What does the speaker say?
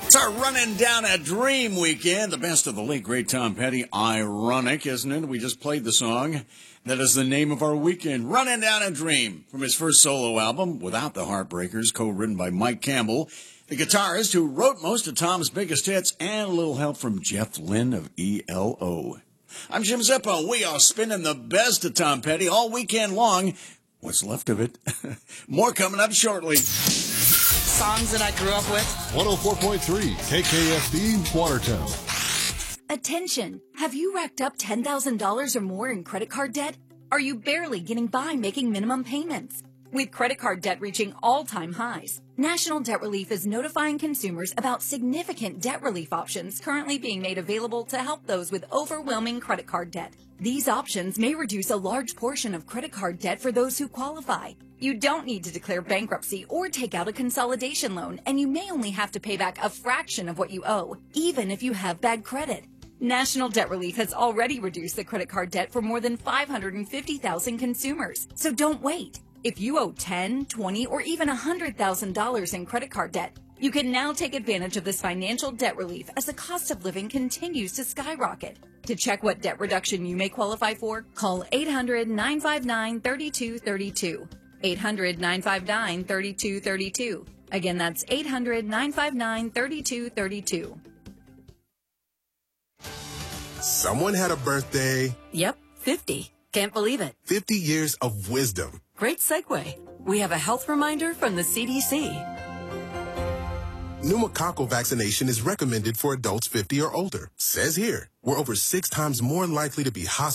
It's our running down a dream weekend. The best of the late great Tom Petty. Ironic, isn't it? We just played the song. That is the name of our weekend. Running down a dream from his first solo album, Without the Heartbreakers, co-written by Mike Campbell, the guitarist who wrote most of Tom's biggest hits, and a little help from Jeff Lynne of ELO. I'm Jim Zippo. We are spinning the best of Tom Petty all weekend long. What's left of it? More coming up shortly. Songs that I grew up with. 104.3 KKFD Watertown. Attention! Have you racked up $10,000 or more in credit card debt? Are you barely getting by making minimum payments? With credit card debt reaching all-time highs, National Debt Relief is notifying consumers about significant debt relief options currently being made available to help those with overwhelming credit card debt. These options may reduce a large portion of credit card debt for those who qualify. You don't need to declare bankruptcy or take out a consolidation loan, and you may only have to pay back a fraction of what you owe, even if you have bad credit. National Debt Relief has already reduced the credit card debt for more than 550,000 consumers, so don't wait. If you owe $10,000, $20,000, or even $100,000 in credit card debt, you can now take advantage of this financial debt relief as the cost of living continues to skyrocket. To check what debt reduction you may qualify for, call 800-959-3232. 800-959-3232. Again, that's 800-959-3232. Someone had a birthday. Yep, 50. Can't believe it. 50 years of wisdom. Great segue. We have a health reminder from the CDC. Pneumococcal vaccination is recommended for adults 50 or older. Says here, we're over 6 times more likely to be hospitalized